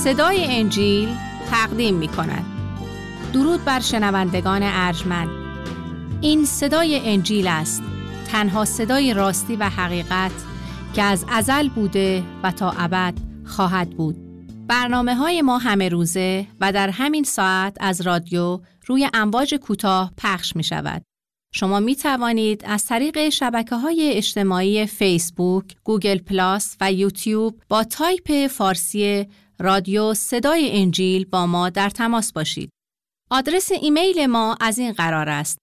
صدای انجیل تقدیم می کند. درود بر شنوندگان ارجمند. این صدای انجیل است، تنها صدای راستی و حقیقت که از ازل بوده و تا ابد خواهد بود. برنامه‌های ما همه روزه و در همین ساعت از رادیو روی امواج کوتاه پخش می شود. شما می توانید از طریق شبکه‌های اجتماعی فیسبوک، گوگل پلاس و یوتیوب با تایپ فارسی رادیو صدای انجیل با ما در تماس باشید. آدرس ایمیل ما از این قرار است: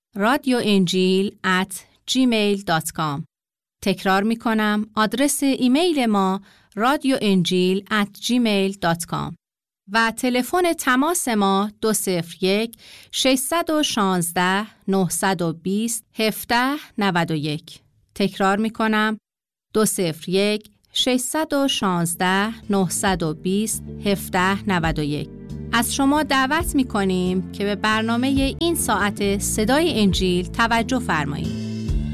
radioenjil@gmail.com. تکرار می کنم، آدرس ایمیل ما radioenjil@gmail.com و تلفن تماس ما 201-616-920-1791. تکرار می کنم، 201-616-920-1791. از شما دعوت می کنیم که به برنامه این ساعت صدای انجیل توجه فرمایید.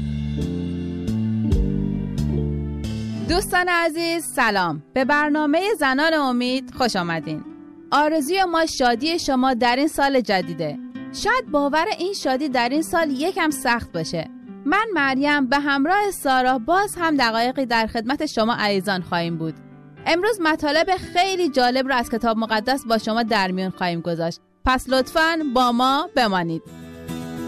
دوستان عزیز سلام، به برنامه زنان امید خوش آمدین. آرزوی ما شادی شما در این سال جدیده. شاید باور این شادی در این سال یکم سخت باشه. من مریم به همراه سارا باز هم دقایقی در خدمت شما عزیزان خواهیم بود. امروز مطالب خیلی جالب را از کتاب مقدس با شما در میون خواهیم گذاشت. پس لطفاً با ما بمانید.